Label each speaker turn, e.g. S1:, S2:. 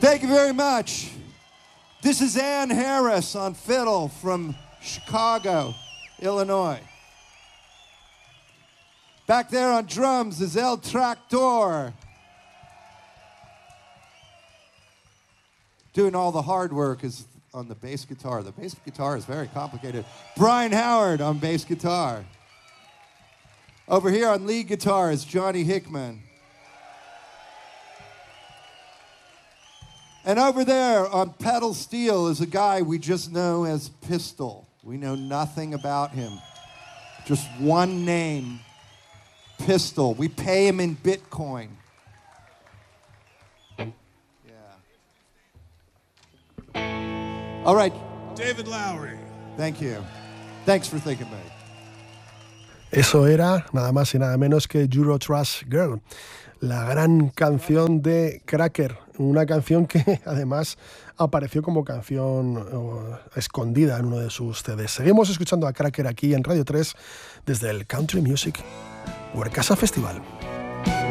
S1: Thank you very much. This is Ann Harris on fiddle from Chicago, Illinois. Back there on drums is El Tractor. Doing all the hard work is on the bass guitar. The bass guitar is very complicated. Brian Howard on bass guitar. Over here on lead guitar is Johnny Hickman. And over there on pedal steel is a guy we just know as Pistol. We know nothing about him. Just one name, Pistol. We pay him in Bitcoin. Yeah. All right.
S2: David Lowery.
S1: Thank you. Thanks for thinking of me.
S3: Eso era nada más y nada menos que Euro Trash Girl, la gran canción de Cracker, una canción que además apareció como canción escondida en uno de sus CDs. Seguimos escuchando a Cracker aquí en Radio 3 desde el Country Music World Casa Festival.